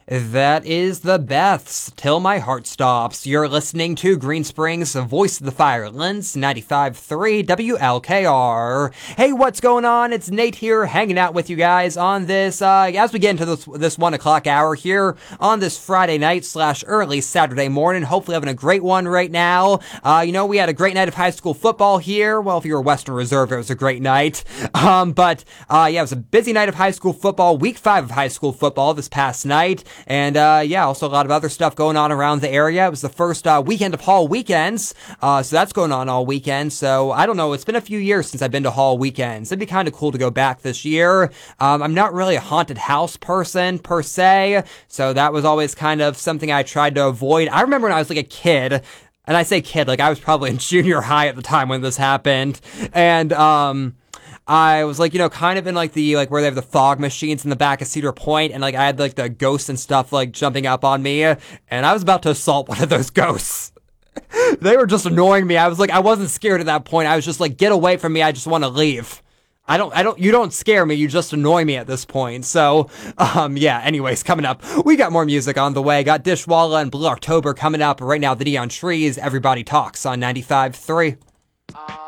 That is the Beths, Till My Heart Stops. You're listening to Green Springs, Voice of the Firelands, 95.3 WLKR. Hey, what's going on? It's Nate here, hanging out with you guys on this, as we get into this 1 o'clock hour here on this Friday night / early Saturday morning. Hopefully having a great one right now. We had a great night of high school football here. Well, if you were Western Reserve, it was a great night. It was a busy night of high school football, week 5 of high school football this past night. And, also a lot of other stuff going on around the area. It was the first weekend of Hall weekends, so that's going on all weekend. So, I don't know, it's been a few years since I've been to Hall weekends. It'd be kind of cool to go back this year. I'm not really a haunted house person, per se, so that was always kind of something I tried to avoid. I remember when I was like a kid, and I say kid, like I was probably in junior high at the time when this happened, and, I was like, kind of in like the, where they have the fog machines in the back of Cedar Point, and like I had like the ghosts and stuff like jumping up on me, and I was about to assault one of those ghosts. They were just annoying me. I wasn't scared at that point. I was just like, get away from me. I just want to leave. You don't scare me. You just annoy me at this point. So, anyways, coming up, we got more music on the way. Got Dishwalla and Blue October coming up right now. The Neon Trees, Everybody Talks on 95.3.